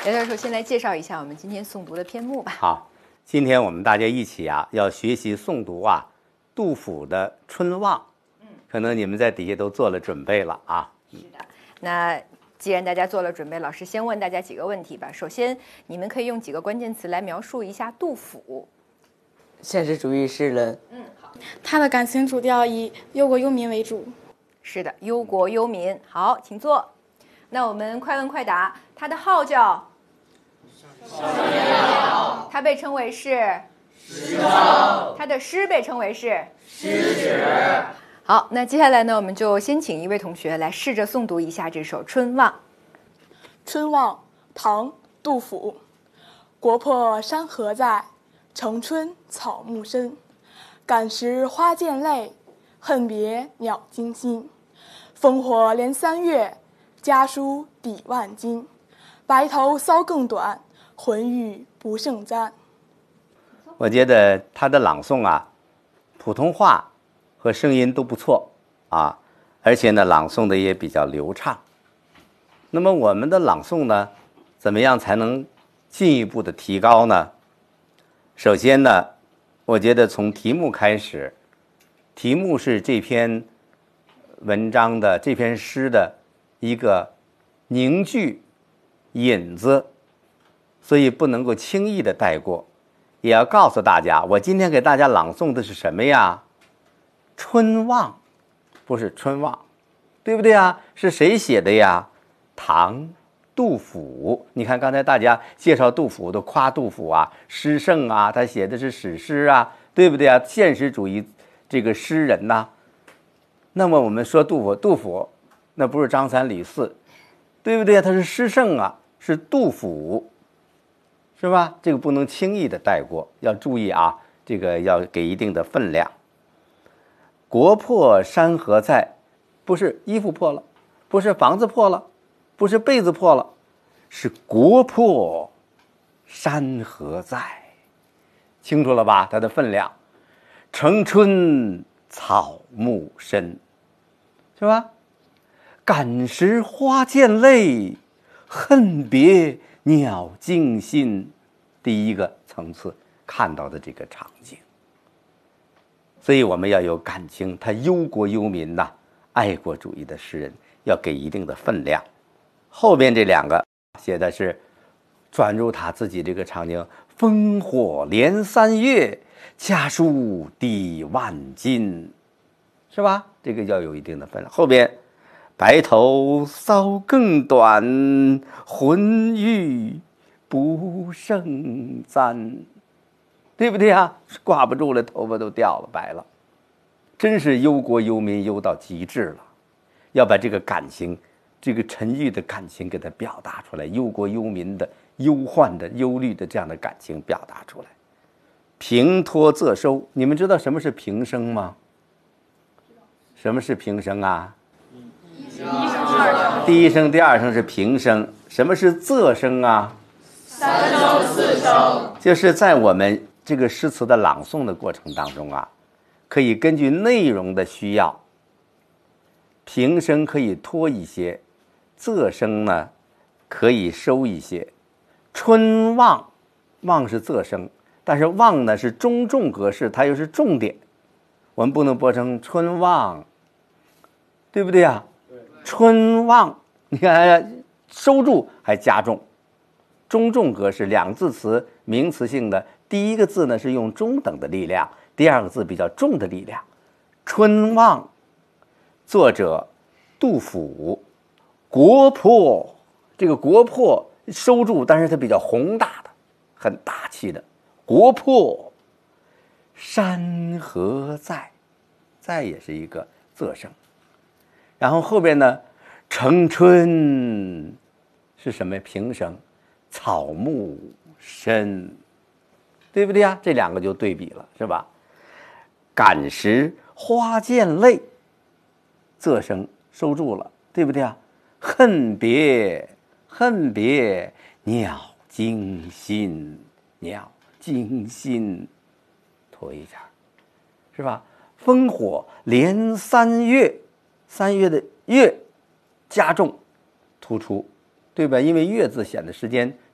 刘教授先来介绍一下我们今天诵读的篇目吧。 好，今天我们大家一起要学习诵读杜甫的《春望》。可能你们在底下都做了准备了啊。 是的，那既然大家做了准备，老师先问大家几个问题吧。首先，你们可以用几个关键词来描述一下杜甫。 现实主义诗人。 好。 他的感情主调以忧国忧民为主。 是的，忧国忧民。好，请坐。那我们快问快答。他的号叫少年郎，他被称为是诗圣，他的诗被称为是诗指。好，那接下来呢，我们就先请一位同学来试着诵读一下这首《春望》。 春望，唐·杜甫。国破山河在，城春草木深。感时花溅泪，恨别鸟惊心。烽火连三月，家书抵万金。白头搔更短，浑欲不胜簪。 我觉得他的朗诵普通话和声音都不错而且呢，朗诵的也比较流畅。那么我们的朗诵呢，怎么样才能进一步的提高呢？首先呢，我觉得从题目开始，题目是这篇文章的这篇诗的一个凝聚引子，所以不能够轻易的带过，也要告诉大家，我今天给大家朗诵的是什么呀？春望，不是春望，对不对啊？是谁写的呀？唐杜甫。你看刚才大家介绍杜甫都夸杜甫诗圣他写的是史诗对不对啊？现实主义这个诗人那么我们说杜甫那不是张三李四，对不对啊？他是诗圣是杜甫，是吧？这个不能轻易的带过，要注意这个要给一定的分量。国破山河在，不是衣服破了，不是房子破了，不是被子破了，是国破山河在，清楚了吧？它的分量。城春草木深，是吧？感时花溅泪，恨别鸟惊心。第一个层次看到的这个场景，所以我们要有感情，他忧国忧民爱国主义的诗人要给一定的分量。后边这两个写的是转入他自己这个场景，烽火连三月，家书抵万金，是吧？这个要有一定的分量。后边白头搔更短，浑欲不胜簪，对不对挂不住了，头发都掉了，白了，真是忧国忧民忧到极致了。要把这个感情，这个沉郁的感情给它表达出来，忧国忧民的忧患的忧虑的这样的感情表达出来。平托仄收，你们知道什么是平声吗？什么是平声第一声第二声是平声。什么是仄声三声四声， 就是在我们这个诗词的朗诵的过程当中可以根据内容的需要，平声可以拖一些，仄声呢可以收一些。春望，望是仄声，但是望呢是中重格式，它又是重点，我们不能播成春望，对不对春望，你看收住还加重，中重格式，两个字词名词性的，第一个字呢是用中等的力量，第二个字比较重的力量。春望，作者杜甫。国破，这个国破收住，但是它比较宏大的，很大气的。国破山河在，在也是一个仄声。然后后边呢，城春是什么？平声。草木深，对不对这两个就对比了，是吧？感时花溅泪，仄声收住了，对不对恨别鸟惊心，鸟惊心，拖一下，是吧？烽火连三月，三月的月加重突出，对吧？因为月字显的时间